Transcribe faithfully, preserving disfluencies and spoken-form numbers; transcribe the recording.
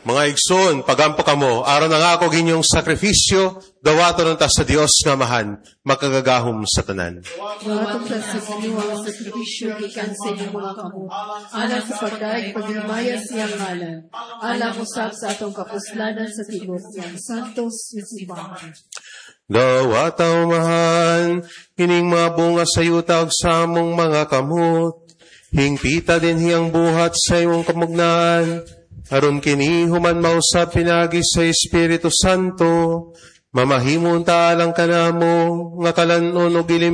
Mga igsoon, pagampo kamo, araw na nga ako ginyong sakripisyo, dawato ng ta sa Dios nga mahan, makagagahom sa tanan. Dawato ta sa Ginoo ang sakripisyo gikan sa inyong mga kamot, ala sa pagdaig paghinumaya siyang ngalan, ala usab sa atong kapuslanan sa tibok niyang santos nga simbahan. Dawata umahan, hining mga bunga sa yuta ug sa among mga kamot, hingpita din hiyang buhat sa imong kamugnaan, aron kini human mausap pinagi sa Espiritu Santo, mamahimon ta alang kanamo nga kalanon og